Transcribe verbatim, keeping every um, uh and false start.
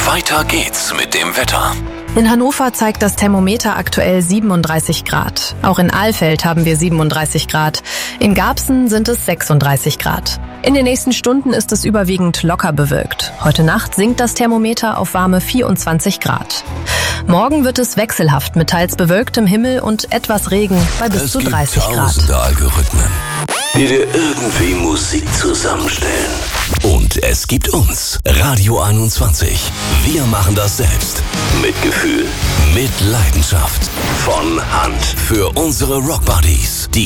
Weiter geht's mit dem Wetter. In Hannover zeigt das Thermometer aktuell siebenunddreißig Grad. Auch in Alfeld haben wir siebenunddreißig Grad. In Garbsen sind es sechsunddreißig Grad. In den nächsten Stunden ist es überwiegend locker bewölkt. Heute Nacht sinkt das Thermometer auf warme vierundzwanzig Grad. Morgen wird es wechselhaft mit teils bewölktem Himmel und etwas Regen bei bis Es zu gibt dreißig Grad. tausende Algorithmen, die dir irgendwie Musik zusammenstellen. Und es gibt uns, Radio einundzwanzig. Wir machen das selbst. Mit Gefühl, mit Leidenschaft. Von Hand. Für unsere Rockbuddies, die